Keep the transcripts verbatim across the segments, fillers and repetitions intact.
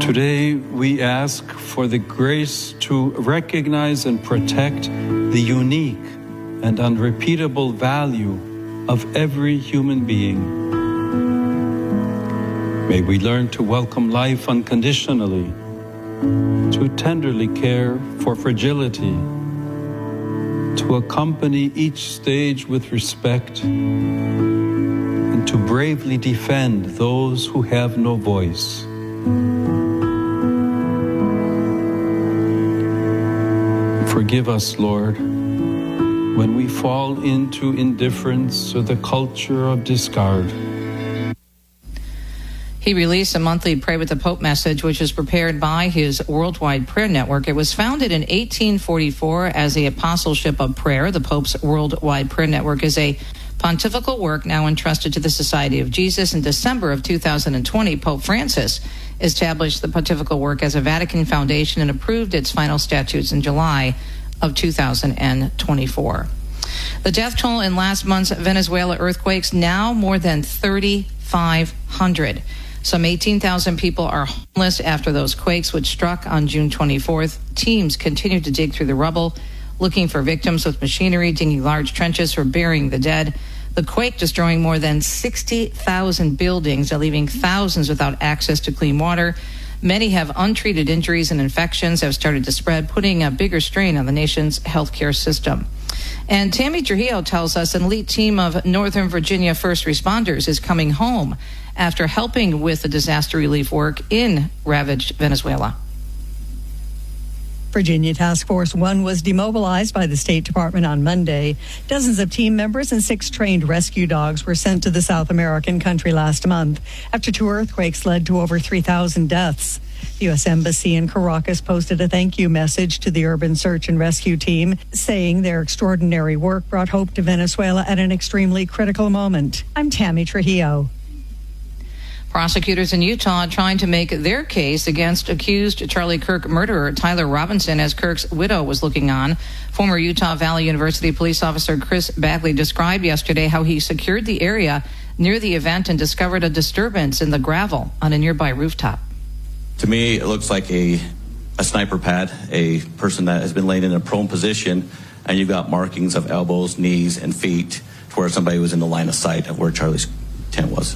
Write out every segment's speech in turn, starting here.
Today, we ask for the grace to recognize and protect the unique and unrepeatable value of every human being. May we learn to welcome life unconditionally, to tenderly care for fragility, to accompany each stage with respect, and to bravely defend those who have no voice. Forgive us, Lord, when we fall into indifference or the culture of discard. He released a monthly Pray with the Pope message, which is prepared by his Worldwide Prayer Network. It was founded in eighteen forty-four as the Apostleship of Prayer. The Pope's Worldwide Prayer Network is a pontifical work now entrusted to the Society of Jesus. In December of two thousand twenty, Pope Francis established the pontifical work as a Vatican foundation and approved its final statutes in July of two thousand twenty-four. The death toll in last month's Venezuela earthquakes, now more than thirty-five hundred. Some eighteen thousand people are homeless after those quakes, which struck on June twenty-fourth. Teams continue to dig through the rubble, looking for victims with machinery, digging large trenches for burying the dead. The quake destroying more than sixty thousand buildings and leaving thousands without access to clean water. Many have untreated injuries, and infections have started to spread, putting a bigger strain on the nation's healthcare system. And Tammy Trujillo tells us an elite team of Northern Virginia first responders is coming home after helping with the disaster relief work in ravaged Venezuela. Virginia Task Force One was demobilized by the State Department on Monday. Dozens of team members and six trained rescue dogs were sent to the South American country last month after two earthquakes led to over three thousand deaths. The U S Embassy in Caracas posted a thank you message to the urban search and rescue team, saying their extraordinary work brought hope to Venezuela at an extremely critical moment. I'm Tammy Trujillo. Prosecutors in Utah trying to make their case against accused Charlie Kirk murderer Tyler Robinson as Kirk's widow was looking on. Former Utah Valley University police officer Chris Bagley described yesterday how he secured the area near the event and discovered a disturbance in the gravel on a nearby rooftop. To me, it looks like a, a sniper pad, a person that has been laying in a prone position, and you've got markings of elbows, knees, and feet to where somebody was in the line of sight of where Charlie's tent was.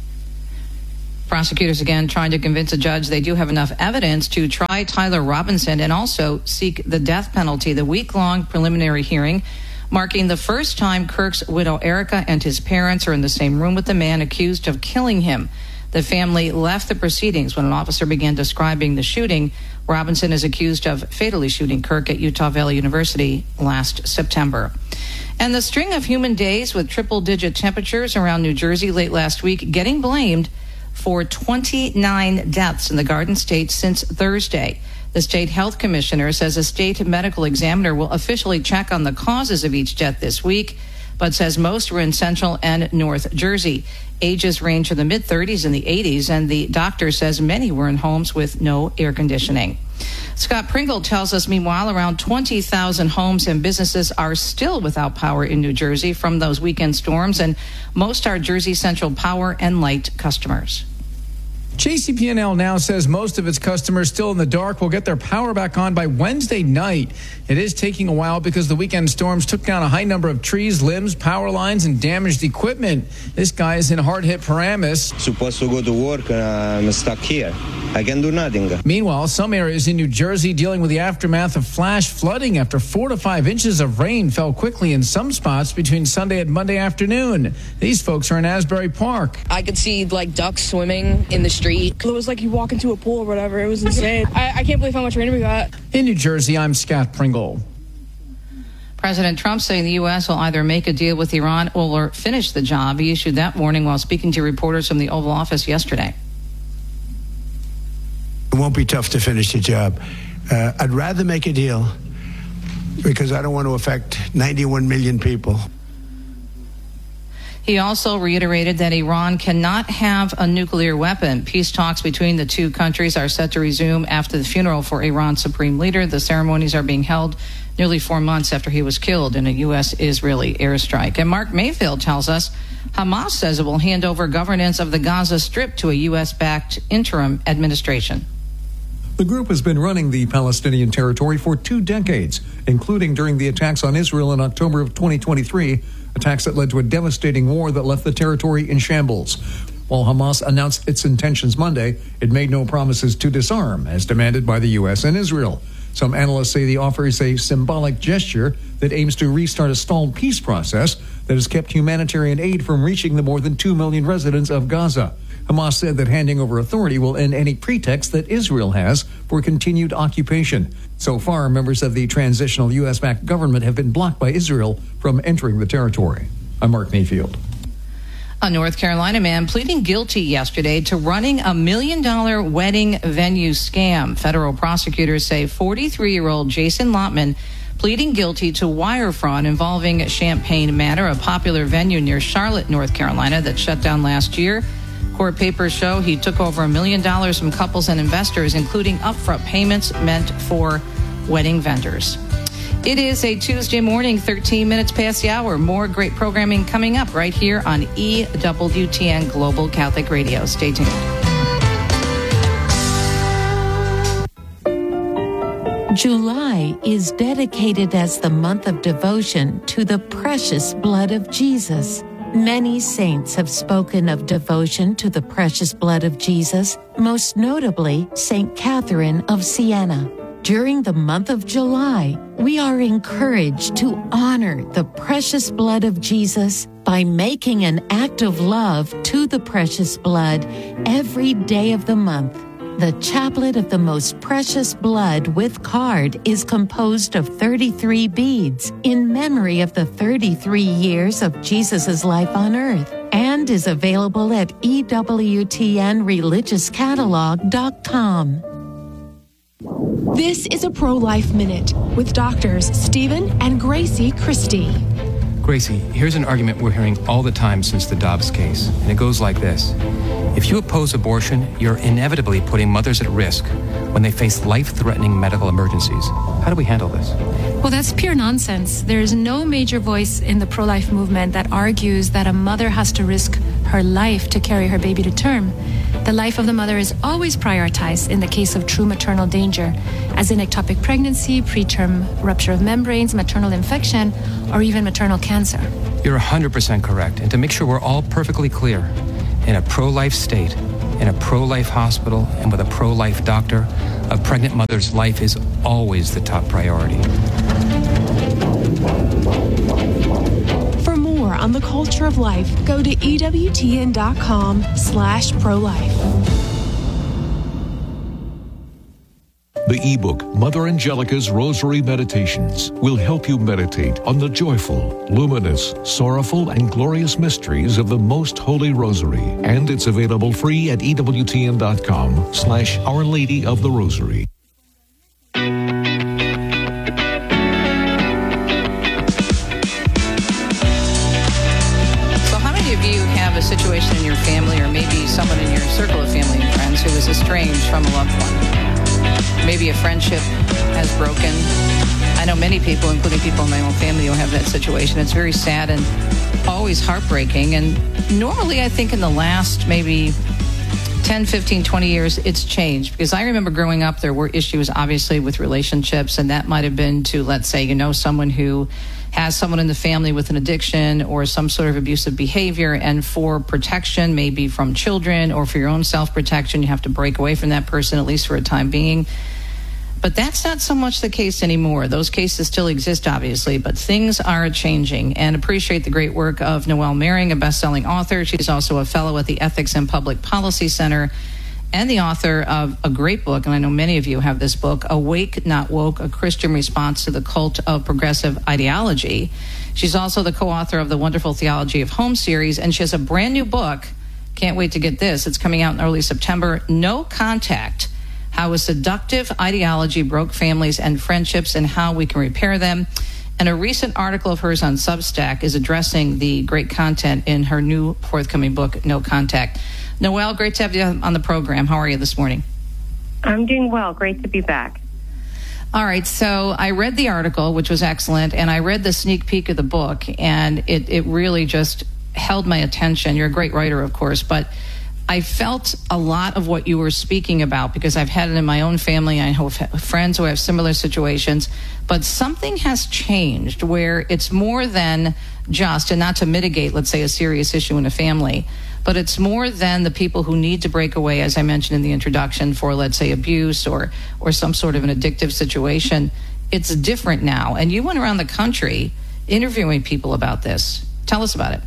Prosecutors again trying to convince a judge they do have enough evidence to try Tyler Robinson and also seek the death penalty. The week-long preliminary hearing marking the first time Kirk's widow Erica and his parents are in the same room with the man accused of killing him. The family left the proceedings when an officer began describing the shooting. Robinson is accused of fatally shooting Kirk at Utah Valley University last September. And the string of humid days with triple-digit temperatures around New Jersey late last week getting blamed for twenty-nine deaths in the Garden State since Thursday. The state health commissioner says a state medical examiner will officially check on the causes of each death this week, but says most were in Central and North Jersey. Ages range from the mid-thirties and the eighties, and the doctor says many were in homes with no air conditioning. Scott Pringle tells us, meanwhile, around twenty thousand homes and businesses are still without power in New Jersey from those weekend storms, and most are Jersey Central Power and Light customers. J C P N L now says most of its customers still in the dark will get their power back on by Wednesday night. It is taking a while because the weekend storms took down a high number of trees, limbs, power lines, and damaged equipment. This guy is in hard-hit Paramus. Supposed to go to work, and I'm stuck here. I can do nothing. Meanwhile, some areas in New Jersey dealing with the aftermath of flash flooding after four to five inches of rain fell quickly in some spots between Sunday and Monday afternoon. These folks are in Asbury Park. I could see, like, ducks swimming in the street. It was like you walk into a pool or whatever. It was insane. I, I can't believe how much rain we got. In New Jersey, I'm Scott Pringle. President Trump saying the U S will either make a deal with Iran or finish the job. He issued that warning while speaking to reporters from the Oval Office yesterday. It won't be tough to finish the job. Uh, I'd rather make a deal because I don't want to affect ninety-one million people. He also reiterated that Iran cannot have a nuclear weapon. Peace talks between the two countries are set to resume after the funeral for Iran's supreme leader. The ceremonies are being held nearly four months after he was killed in a U S-Israeli airstrike. And Mark Mayfield tells us Hamas says it will hand over governance of the Gaza Strip to a U S-backed interim administration. The group has been running the Palestinian territory for two decades, including during the attacks on Israel in October of twenty twenty-three, attacks that led to a devastating war that left the territory in shambles. While Hamas announced its intentions Monday, it made no promises to disarm, as demanded by the U S and Israel. Some analysts say the offer is a symbolic gesture that aims to restart a stalled peace process that has kept humanitarian aid from reaching the more than two million residents of Gaza. Hamas said that handing over authority will end any pretext that Israel has for continued occupation. So far, members of the transitional U S-backed government have been blocked by Israel from entering the territory. I'm Mark Mayfield. A North Carolina man pleading guilty yesterday to running a million-dollar wedding venue scam. Federal prosecutors say forty-three-year-old Jason Lotman pleading guilty to wire fraud involving Champaign Manor, a popular venue near Charlotte, North Carolina, that shut down last year. Court papers show he took over a million dollars from couples and investors, including upfront payments meant for wedding vendors. It is a Tuesday morning, thirteen minutes past the hour. More great programming coming up right here on E W T N Global Catholic Radio. Stay tuned. July is dedicated as the month of devotion to the precious blood of Jesus. Many saints have spoken of devotion to the precious blood of Jesus, most notably Saint Catherine of Siena. During the month of July, we are encouraged to honor the precious blood of Jesus by making an act of love to the precious blood every day of the month. The Chaplet of the Most Precious Blood with card is composed of thirty-three beads in memory of the thirty-three years of Jesus' life on earth and is available at E W T N religious catalog dot com. This is a Pro-Life Minute with doctors Stephen and Gracie Christie. Gracie, here's an argument we're hearing all the time since the Dobbs case, and it goes like this. If you oppose abortion, you're inevitably putting mothers at risk when they face life-threatening medical emergencies. How do we handle this? Well, that's pure nonsense. There is no major voice in the pro-life movement that argues that a mother has to risk her life to carry her baby to term. The life of the mother is always prioritized in the case of true maternal danger, as in ectopic pregnancy, preterm rupture of membranes, maternal infection, or even maternal cancer. You're one hundred percent correct. And to make sure we're all perfectly clear, in a pro-life state, in a pro-life hospital, and with a pro-life doctor, a pregnant mother's life is always the top priority. For more on the culture of life, go to E W T N dot com slash pro-life. The ebook, Mother Angelica's Rosary Meditations, will help you meditate on the joyful, luminous, sorrowful, and glorious mysteries of the Most Holy Rosary. And it's available free at E W T N dot com slash Our Lady of the Rosary. A situation in your family, or maybe someone in your circle of family and friends who is estranged from a loved one? Maybe a friendship has broken. I know many people, including people in my own family, who have that situation. It's very sad and always heartbreaking. And normally, I think in the last maybe ten, fifteen, twenty years, it's changed. Because I remember growing up, there were issues, obviously, with relationships. And that might have been to, let's say, you know, someone who has someone in the family with an addiction or some sort of abusive behavior, and for protection, maybe from children or for your own self-protection, you have to break away from that person, at least for a time being. But that's not so much the case anymore. Those cases still exist, obviously, but things are changing. And appreciate the great work of Noelle Mering, a best-selling author. She's also a fellow at the Ethics and Public Policy Center, and the author of a great book, and I know many of you have this book, Awake, Not Woke, A Christian Response to the Cult of Progressive Ideology. She's also the co-author of the Wonderful Theology of Home series, and she has a brand new book. Can't wait to get this. It's coming out in early September, No Contact, How a Seductive Ideology Broke Families and Friendships and How We Can Repair Them. And a recent article of hers on Substack is addressing the great content in her new forthcoming book, No Contact. Noelle, great to have you on the program. How are you this morning? I'm doing well. Great to be back. All right. So I read the article, which was excellent, and I read the sneak peek of the book, and it, it really just held my attention. You're a great writer, of course, but I felt a lot of what you were speaking about because I've had it in my own family. I have friends who have similar situations, but something has changed where it's more than just, and not to mitigate, let's say, a serious issue in a family, but it's more than the people who need to break away, as I mentioned in the introduction, for, let's say, abuse or, or some sort of an addictive situation. It's different now. And you went around the country interviewing people about this. Tell us about it.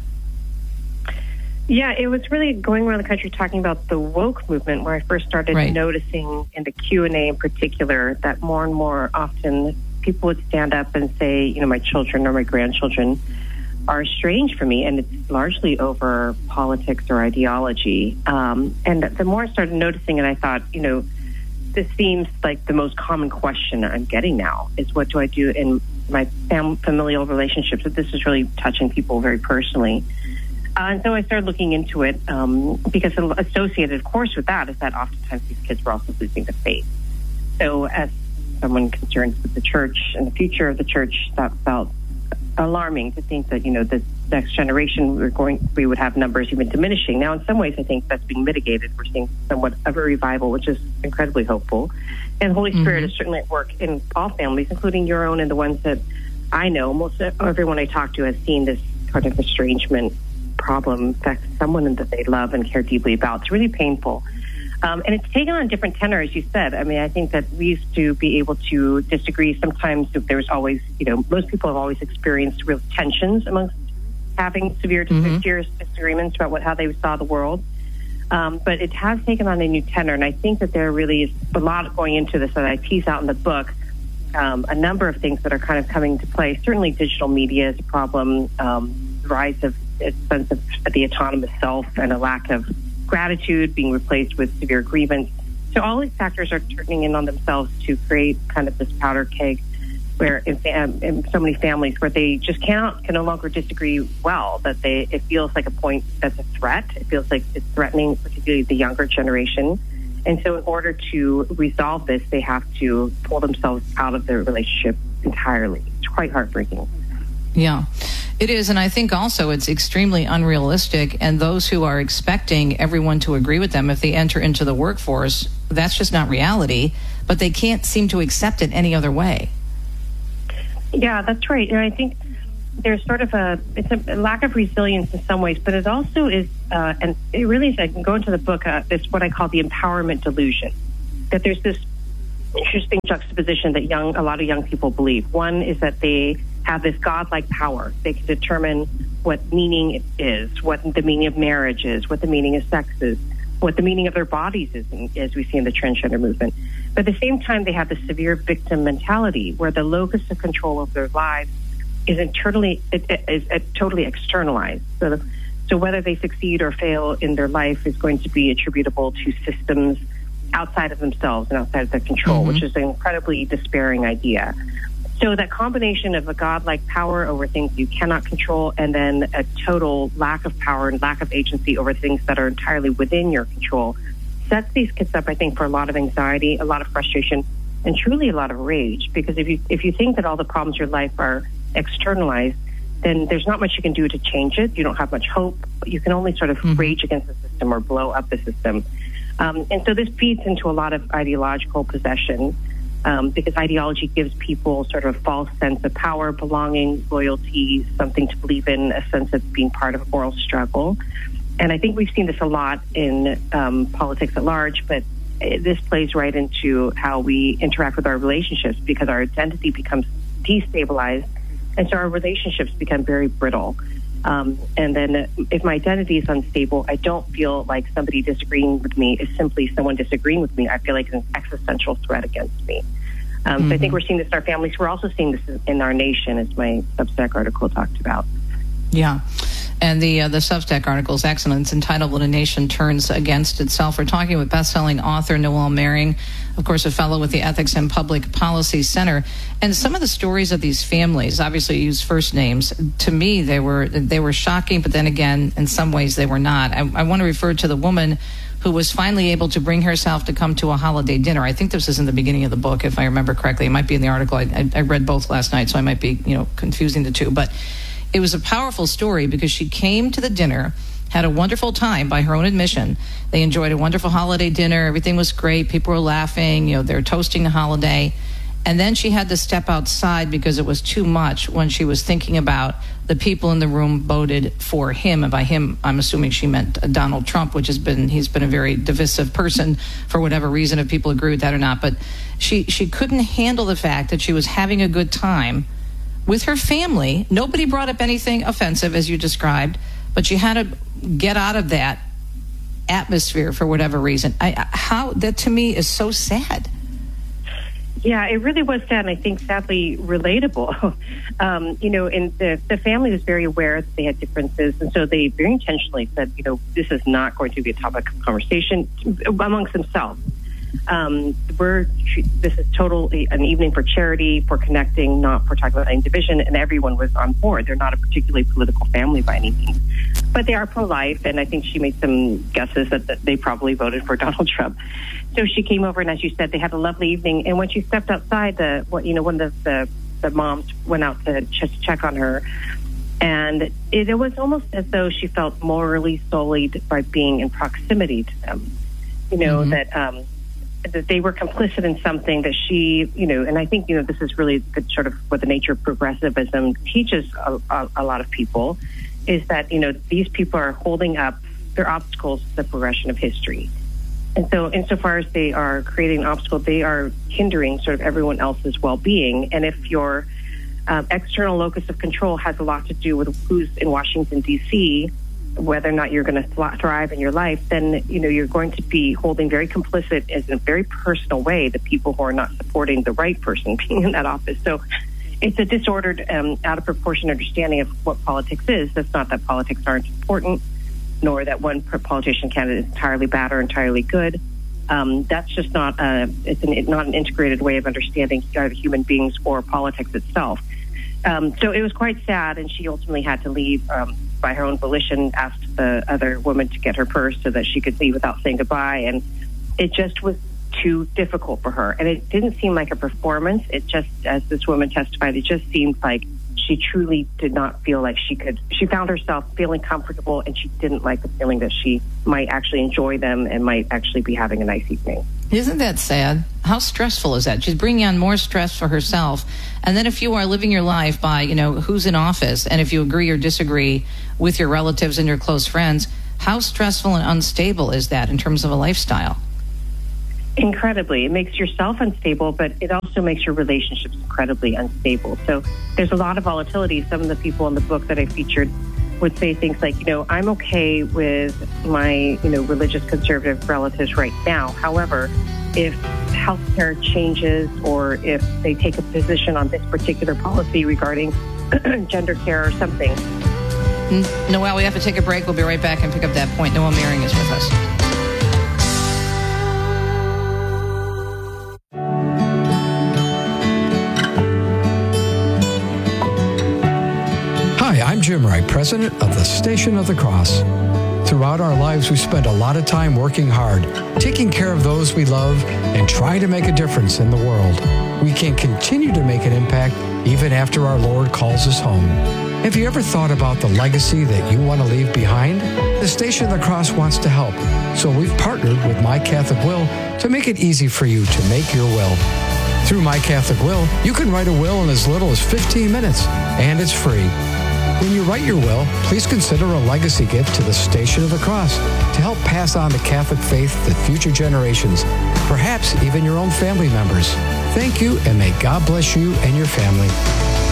Yeah, it was really going around the country talking about the woke movement where I first started right. noticing in the Q and A in particular that more and more often people would stand up and say, you know, my children or my grandchildren are strange for me, and it's largely over politics or ideology. Um, and the more I started noticing it, I thought, you know, this seems like the most common question I'm getting now is what do I do in my fam- familial relationships? That this is really touching people very personally. Uh, and so I started looking into it um, because associated, of course, with that is that oftentimes these kids were also losing the faith. So as someone concerned with the church and the future of the church, that felt alarming to think that, you know, the next generation we're going, we would have numbers even diminishing. Now, in some ways, I think that's being mitigated. We're seeing somewhat of a revival, which is incredibly hopeful. And Holy Spirit mm-hmm. is certainly at work in all families, including your own and the ones that I know. Most everyone I talk to has seen this kind of estrangement problem affect someone that they love and care deeply about. It's really painful. Um, and it's taken on a different tenor, as you said. I mean, I think that we used to be able to disagree. Sometimes there's always, you know, most people have always experienced real tensions amongst having severe mm-hmm. serious disagreements about what how they saw the world. Um, but it has taken on a new tenor. And I think that there really is a lot going into this that I tease out in the book. Um, a number of things that are kind of coming into play. Certainly digital media is a problem. Um, the rise of a sense of the autonomous self and a lack of gratitude being replaced with severe grievance. So all these factors are turning in on themselves to create kind of this powder keg where in, fam- in so many families where they just cannot, can no longer disagree well, that they, it feels like a point that's a threat. It feels like it's threatening particularly the younger generation. And so in order to resolve this, they have to pull themselves out of their relationship entirely. It's quite heartbreaking. Yeah. It is, and I think also it's extremely unrealistic, and those who are expecting everyone to agree with them if they enter into the workforce, that's just not reality, but they can't seem to accept it any other way. Yeah, that's right. And I think there's sort of a, it's a lack of resilience in some ways, but it also is, uh, and it really is, I can go into the book, uh, this what I call the empowerment delusion, that there's this interesting juxtaposition that young, a lot of young people believe. One is that they have this godlike power. They can determine what meaning is, what the meaning of marriage is, what the meaning of sex is, what the meaning of their bodies is, as we see in the transgender movement. But at the same time, they have this severe victim mentality where the locus of control of their lives is internally, it, it, is it, totally externalized. So, the, so whether they succeed or fail in their life is going to be attributable to systems outside of themselves and outside of their control, mm-hmm. which is an incredibly despairing idea. So that combination of a godlike power over things you cannot control and then a total lack of power and lack of agency over things that are entirely within your control sets these kids up, I think, for a lot of anxiety, a lot of frustration, and truly a lot of rage. Because if you if you think that all the problems in your life are externalized, then there's not much you can do to change it. You don't have much hope. You can only sort of mm-hmm. rage against the system or blow up the system. Um, and so this feeds into a lot of ideological possession. Um, because ideology gives people sort of a false sense of power, belonging, loyalty, something to believe in, a sense of being part of a moral struggle. And I think we've seen this a lot in um, politics at large, but this plays right into how we interact with our relationships because our identity becomes destabilized, and so our relationships become very brittle. Um, and then if my identity is unstable, I don't feel like somebody disagreeing with me is simply someone disagreeing with me. I feel like it's an existential threat against me. Um, mm-hmm. So I think we're seeing this in our families. We're also seeing this in our nation, as my Substack article talked about. Yeah. And the uh, the Substack article is excellent. It's entitled When a Nation Turns Against Itself. We're talking with best-selling author Noel Mering, of course, a fellow with the Ethics and Public Policy Center. And some of the stories of these families, obviously you use first names. To me, they were they were shocking, but then again, in some ways they were not. I, I want to refer to the woman who was finally able to bring herself to come to a holiday dinner. I think this is in the beginning of the book, if I remember correctly. It might be in the article. I, I, I read both last night, so I might be, you know, confusing the two. But it was a powerful story because she came to the dinner had a wonderful time by her own admission. They enjoyed a wonderful holiday dinner. Everything was great. People were laughing. You know, they're toasting the holiday. And then she had to step outside because it was too much when she was thinking about the people in the room voted for him. And by him, I'm assuming she meant Donald Trump, which has been, he's been a very divisive person for whatever reason, if people agree with that or not. But she, she couldn't handle the fact that she was having a good time with her family. Nobody brought up anything offensive, as you described, but she had to get out of that atmosphere for whatever reason. I, how that to me is so sad. Yeah, it really was sad, and I think sadly relatable. um, you know, and the, the family was very aware that they had differences, and so they very intentionally said, you know, this is not going to be a topic of conversation amongst themselves. Um, we're this is totally an evening for charity, for connecting, not for talking about any division, and everyone was on board. They're not a particularly political family by any means, but they are pro-life, and I think she made some guesses that, that they probably voted for Donald Trump. So she came over, and as you said, they had a lovely evening. And when she stepped outside, the what you know, one of the, the, the moms went out to just check on her, and it, it was almost as though she felt morally sullied by being in proximity to them. You know, mm-hmm. that um, that they were complicit in something that she, you know, and I think, you know, this is really the, sort of what the nature of progressivism teaches a, a, a lot of people, is that, you know, these people are holding up their obstacles to the progression of history. And so insofar as they are creating an obstacle, they are hindering sort of everyone else's well-being. And if your um, external locus of control has a lot to do with who's in Washington, D C, whether or not you're going to thrive in your life, then, you know, you're going to be holding very complicit in a very personal way the people who are not supporting the right person being in that office. So it's a disordered, um, out of proportion understanding of what politics is. That's not that politics aren't important, nor that one politician candidate is entirely bad or entirely good. Um, that's just not a, it's an, not an integrated way of understanding either human beings or politics itself. Um, so it was quite sad, and she ultimately had to leave um, by her own volition, asked the other woman to get her purse so that she could leave without saying goodbye, and it just was too difficult for her. And it didn't seem like a performance. It just, as this woman testified, it just seemed like she truly did not feel like she could, she found herself feeling comfortable, and she didn't like the feeling that she might actually enjoy them and might actually be having a nice evening. Isn't that sad? How stressful is that? She's bringing on more stress for herself. And then if you are living your life by, you know, who's in office, and if you agree or disagree with your relatives and your close friends, how stressful and unstable is that in terms of a lifestyle? Incredibly. It makes yourself unstable, but it also makes your relationships incredibly unstable. So there's a lot of volatility. Some of the people in the book that I featured would say things like, you know, I'm okay with my, you know, religious conservative relatives right now. However, if healthcare changes, or if they take a position on this particular policy regarding gender care or something. Noelle, we have to take a break. We'll be right back and pick up that point. Noelle Mering is with us. I'm Jim Wright, president of the Station of the Cross. Throughout our lives, we spend a lot of time working hard, taking care of those we love, and trying to make a difference in the world. We can continue to make an impact even after our Lord calls us home. Have you ever thought about the legacy that you want to leave behind? The Station of the Cross wants to help, so we've partnered with My Catholic Will to make it easy for you to make your will. Through My Catholic Will, you can write a will in as little as fifteen minutes, and it's free. When you write your will, please consider a legacy gift to the Station of the Cross to help pass on the Catholic faith to future generations, perhaps even your own family members. Thank you, and may God bless you and your family.